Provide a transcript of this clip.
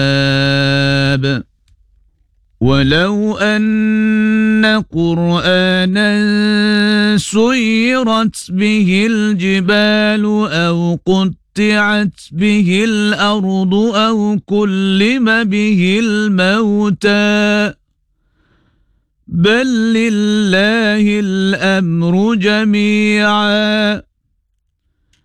الكتاب ولو أن قرآنا سيرت به الجبال أو قطعت به الأرض أو كلم به الموتى بل لله الأمر جميعا